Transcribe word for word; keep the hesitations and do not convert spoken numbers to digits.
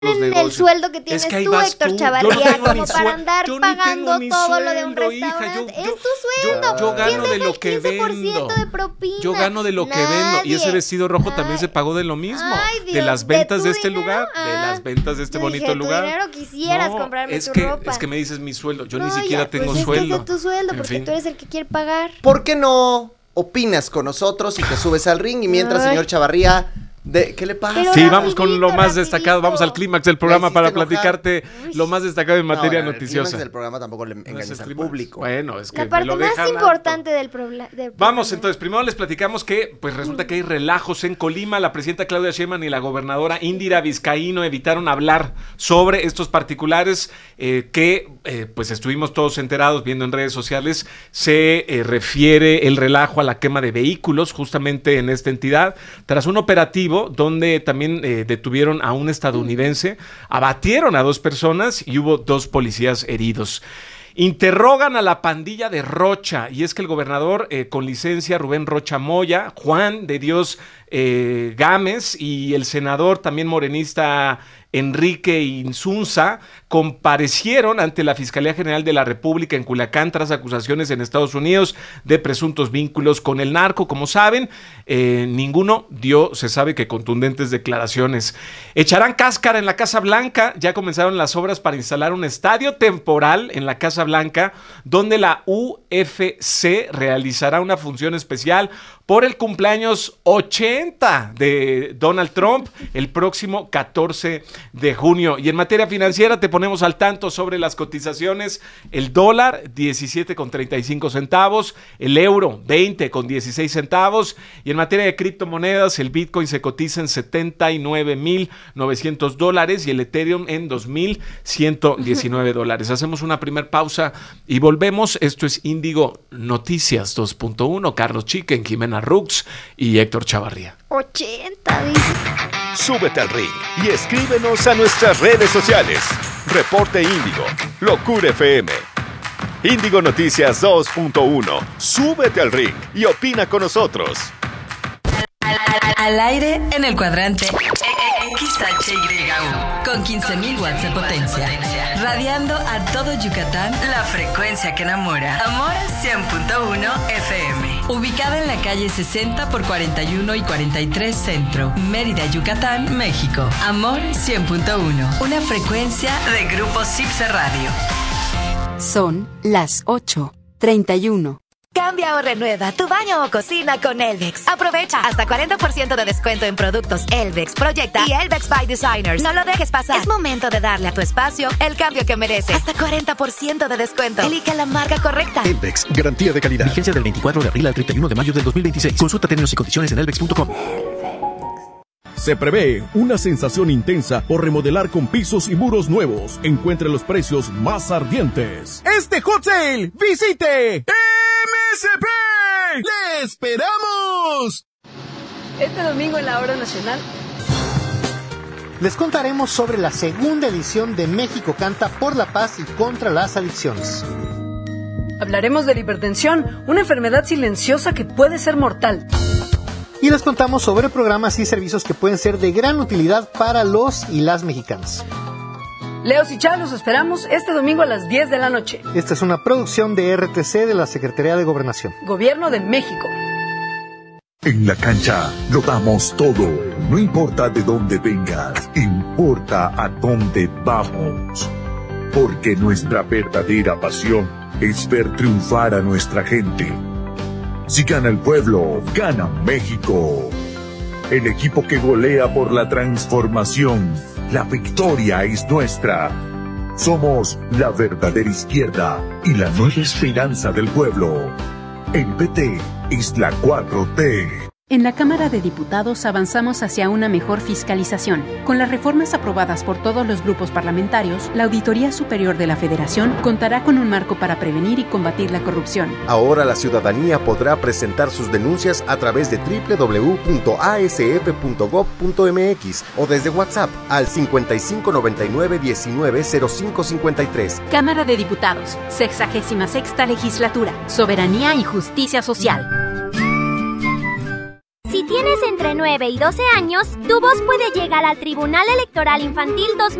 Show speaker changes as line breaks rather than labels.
el sueldo que tienes
es que
tú, Héctor
tú.
Chavarría,
no
como para andar pagando todo
sueldo,
lo de un restaurante.
Hija, yo,
es
yo,
tu sueldo.
Yo, yo gano de lo que vendo.
De propina.
Yo gano de lo
Nadie.
que vendo. Y ese vestido rojo
Ay.
también se pagó de lo mismo.
Ay, Dios,
de las ventas
de,
de este
dinero?
lugar.
Ah,
de las ventas de este
yo
bonito
dije,
lugar.
Tu dinero quisieras
no,
comprarme
es
tu
que,
ropa.
Es que me dices mi sueldo. Yo
no,
ni siquiera
ya,
tengo
pues
sueldo.
Es que es de tu sueldo,
en
porque
fin.
tú eres el que quiere pagar.
¿Por qué no opinas con nosotros y te subes al ring? Y mientras,
Ay.
señor Chavarría, de, ¿qué le pasa?
Pero
Sí,
rapidito,
vamos con lo más
rapidito.
destacado. Vamos al clímax del programa
hiciste
para
enojar.
platicarte
Uy.
lo más destacado en materia
no, no,
noticiosa.
El clímax del programa tampoco le
No es
engañes
el
al
clímax.
público.
Bueno, es que
La
me
parte
lo
más
dejan
importante
alto.
del, probla- del programa.
Vamos, entonces, primero les platicamos que, pues resulta que hay relajos en Colima. La presidenta Claudia Sheinbaum y la gobernadora Indira Vizcaíno evitaron hablar sobre estos particulares eh, que, eh, pues estuvimos todos enterados viendo en redes sociales. Se eh, refiere el relajo a la quema de vehículos justamente en esta entidad, tras un operativo donde también eh, detuvieron a un estadounidense, abatieron a dos personas y hubo dos policías heridos. Interrogan a la pandilla de Rocha, y es que el gobernador eh, con licencia Rubén Rocha Moya, Juan de Dios eh, Gámez y el senador también morenista Enrique Insunza comparecieron ante la Fiscalía General de la República en Culiacán tras acusaciones en Estados Unidos de presuntos vínculos con el narco. Como saben, eh, ninguno dio, se sabe que contundentes declaraciones. Echarán cáscara en la Casa Blanca. Ya comenzaron las obras para instalar un estadio temporal en la Casa Blanca, donde la U F C realizará una función especial por el cumpleaños ochenta de Donald Trump el próximo catorce de junio. Y en materia financiera te ponemos al tanto sobre las cotizaciones. El dólar diecisiete con treinta y cinco centavos, el euro veinte con dieciséis centavos, y en materia de criptomonedas el Bitcoin se cotiza en setenta y nueve mil novecientos dólares y el Ethereum en dos mil ciento diecinueve dólares. Hacemos una primer pausa y volvemos. Esto es Índigo Noticias dos punto uno. Carlos Chiquen, Jimena Rux y Héctor Chavarría.
ochenta, dice.
Súbete al ring y escríbenos a nuestras redes sociales. Reporte Índigo, Locura F M. Índigo Noticias dos punto uno. Súbete al ring y opina con nosotros.
Al, al, al aire en el cuadrante X H Y U con quince mil watts de potencia, radiando a todo Yucatán la frecuencia que enamora. Amor cien punto uno F M. Ubicada en la calle sesenta por cuarenta y uno y cuarenta y tres Centro, Mérida, Yucatán, México. Amor cien punto uno. Una frecuencia de Grupo Cipse Radio.
Son las ocho treinta y uno.
Cambia o renueva tu baño o cocina con Elvex. Aprovecha hasta cuarenta por ciento de descuento en productos Elvex, Proyecta y Elvex by Designers. No lo dejes pasar. Es momento de darle a tu espacio el cambio que merece. Hasta cuarenta por ciento de descuento. Elige la marca correcta.
Elvex, garantía de calidad. Vigencia del veinticuatro de abril al treinta y uno de mayo del dos mil veintiséis. Consulta términos y condiciones en elvex punto com.
Se prevé una sensación intensa por remodelar con pisos y muros nuevos. Encuentre los precios más ardientes. Este hot sale, visite M S P. ¡Le esperamos!
Este domingo en la Hora Nacional
les contaremos sobre la segunda edición de México Canta por la Paz y contra las Adicciones.
hablaremos de la hipertensión, una enfermedad silenciosa que puede ser mortal.
Y les contamos sobre programas y servicios que pueden ser de gran utilidad para los y las mexicanas.
Leos y Chá, los esperamos este domingo a las diez de la noche.
Esta es una producción de R T C de la Secretaría de Gobernación.
Gobierno de México.
En la cancha lo damos todo. No importa de dónde vengas, importa a dónde vamos. Porque nuestra verdadera pasión es ver triunfar a nuestra gente. Si gana el pueblo, gana México. El equipo que golea por la transformación. La victoria es nuestra. Somos la verdadera izquierda y la nueva esperanza del pueblo. El P T es la cuatro T.
En la Cámara de Diputados avanzamos hacia una mejor fiscalización. Con las reformas aprobadas por todos los grupos parlamentarios, la Auditoría Superior de la Federación contará con un marco para prevenir y combatir la corrupción.
Ahora la ciudadanía podrá presentar sus denuncias a través de doble u doble u doble u punto a s f punto gob punto m x o desde WhatsApp al cincuenta y cinco noventa y nueve diecinueve cero cinco cincuenta y tres.
Cámara de Diputados, sexagésima sexta Legislatura, Soberanía y Justicia Social.
Si tienes entre
entre nueve y doce años, tu voz puede llegar al Tribunal Electoral Infantil dos mil